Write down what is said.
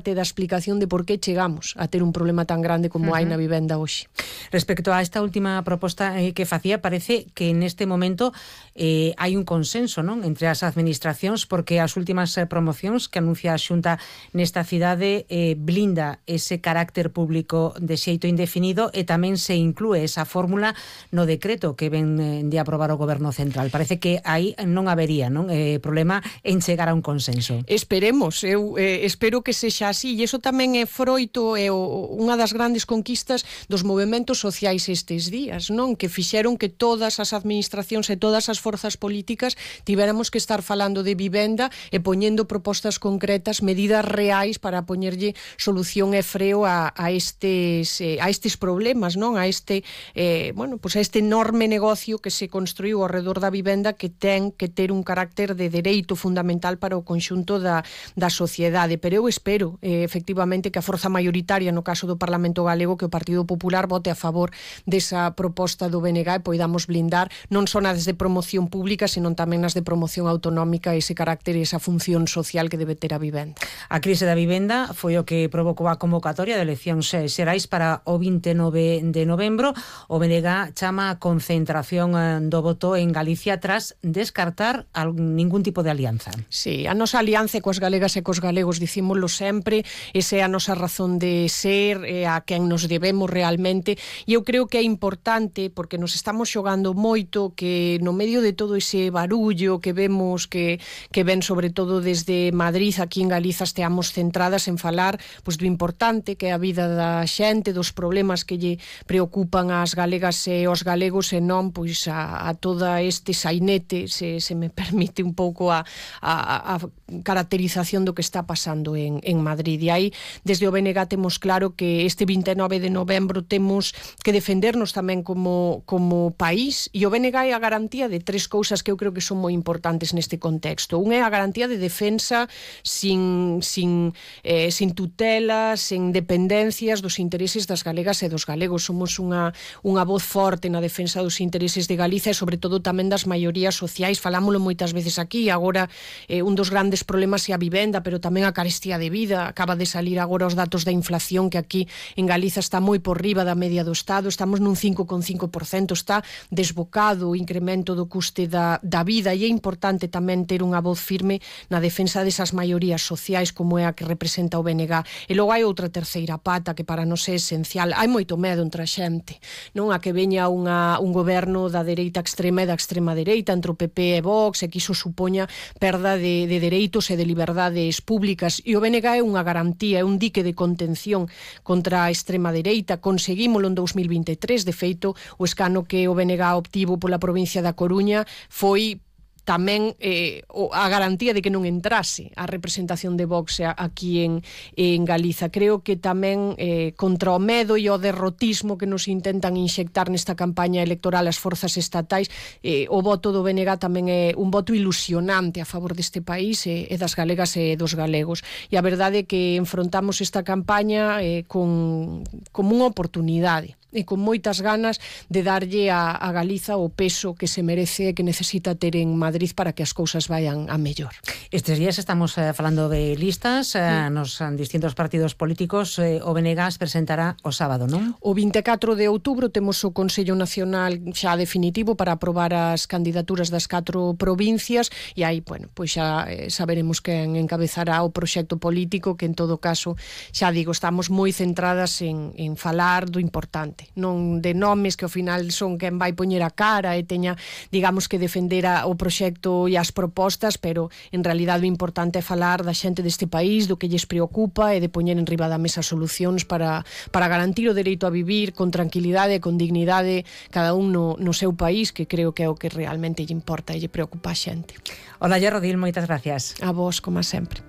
parte da explicación de por que chegamos a ter un problema tan grande como hai na vivenda hoxe. Respecto a esta última proposta que facía, parece que neste momento hai un consenso, non, entre as administracións, porque as últimas promocións que anuncia a Xunta nesta cidade blinda ese carácter público de xeito indefinido e tamén se inclúe esa fórmula no decreto que ven de aprobar o Goberno Central. Parece que aí non habería problema en chegar a un consenso. Esperemos, eu espero que sexa así, e iso tamén é froito, é unha das grandes conquistas dos movementos sociais estes días, non? Que fixeron que todas as administracións e todas as forzas políticas tivéramos que estar falando de vivenda e poñendo propostas concretas, medidas reais para poñerlle solución e freo a estes problemas, non? A este enorme negocio que se construiu ao redor da vivenda, que ten que ter un carácter de dereito fundamental para o conxunto da sociedade. Pero eu espero, efectivamente, que a forza maioritaria no caso do Parlamento Galego, que o Partido Popular vote a favor desa proposta do BNG e poidamos blindar non só nas de promoción pública, senón tamén nas de promoción autonómica, ese carácter e esa función social que debe ter a vivenda. A crise da vivenda foi o que provocou a convocatoria de eleccións xerais para o 29 de novembro. O BNG chama a concentración do voto en Galicia tras descartar ningún tipo de alianza. Sí, a nosa alianza coas galegas e cos galegos, dicímoslo sempre, esa é a nosa razón de ser, a quen nos debemos realmente, e eu creo que é importante, porque nos estamos xogando moito, que no medio de todo ese barullo que vemos que ven sobre todo desde Madrid, aquí en Galiza esteamos centradas en falar do importante que é a vida da xente, dos problemas que lle preocupan ás galegas e aos galegos, e non a toda este sainete, se me permite un pouco a caracterización do que está pasando en Madrid. E aí, desde o BNG temos claro que este 29 de novembro temos que defendernos tamén como país, e o BNG é a garantía de tres cousas que eu creo que son moi importantes neste contexto. Un é a garantía de defensa sin tutelas, sen dependencias dos intereses das galegas e dos galegos. Somos unha voz forte na defensa dos intereses de Galicia e sobre todo tamén das maiorías sociais. Falámoslo moitas veces aquí. Agora un dos grandes problemas é a vivenda, pero tamén a carestía de vida. Acaba de salir agora os datos da inflación, que aquí en Galiza está moi por riba da media do Estado. Estamos nun 5,5%, está desbocado o incremento do custe da vida, e é importante tamén ter unha voz firme na defensa desas maiorías sociais como é a que representa o BNG. E logo hai outra terceira pata que para nós é esencial. Hai moito medo entre a xente, non? A que veña un goberno da dereita extrema e da extrema dereita, entre o PP e Vox, e que iso supoña perda de dereitos e de liberdades públicas. E o BNG é unha garantía, é un dique de contención contra a extrema dereita. Conseguímolo en 2023, de feito, o escano que o BNG obtivo pola provincia da Coruña foi tamén a garantía de que non entrase a representación de Vox aquí en Galiza. Creo que tamén contra o medo e o derrotismo que nos intentan inxectar nesta campaña electoral as forzas estatais, o voto do BNG tamén é un voto ilusionante a favor deste país e das galegas e dos galegos. E a verdade é que enfrontamos esta campaña como unha oportunidade e con moitas ganas de darlle a Galiza o peso que se merece e que necesita ter en Madrid para que as cousas vayan a mellor. Estes días estamos falando de listas nos distintos partidos políticos. O BNG presentará o sábado, non? O 24 de outubro temos o Consello Nacional xa definitivo para aprobar as candidaturas das 4 provincias, e aí, pois xa saberemos quen encabezará o proxecto político, que en todo caso, xa digo, estamos moi centradas en falar do importante, non de nomes que ao final son quen vai poñer a cara e teña, digamos, que defender o proxecto e as propostas, pero en realidade o importante é falar da xente deste país, do que lles preocupa, e de poñer en riba da mesa solucións para garantir o dereito a vivir con tranquilidade e con dignidade cada un no seu país, que creo que é o que realmente lle importa e lle preocupa a xente. Olaia Rodil, moitas gracias. A vos, como sempre.